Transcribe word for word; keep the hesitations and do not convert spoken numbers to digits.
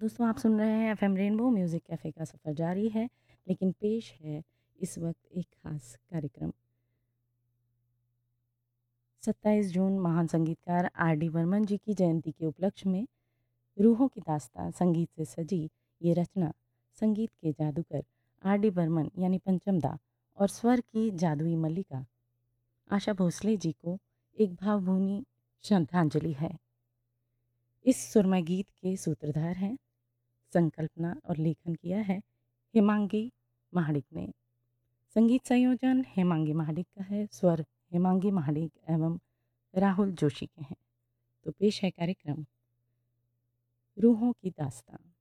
दोस्तों आप सुन रहे हैं एफएम रेनबो म्यूज़िक कैफ़े का सफ़र जारी है, लेकिन पेश है इस वक्त एक ख़ास कार्यक्रम। सत्ताईस जून महान संगीतकार आर डी बर्मन जी की जयंती के उपलक्ष्य में रूहों की दास्तां संगीत से सजी ये रचना संगीत के जादूगर आर डी बर्मन यानी पंचमदा और स्वर की जादुई मल्लिका आशा भोसले जी को एक भावभूमि श्रद्धांजलि है। इस सुरमय गीत के सूत्रधार हैं, संकल्पना और लेखन किया है हेमांगी महाडिक ने। संगीत संयोजन हेमांगी महाडिक का है, स्वर हेमांगी महाडिक एवं राहुल जोशी के हैं। तो पेश है कार्यक्रम रूहों की दास्तां।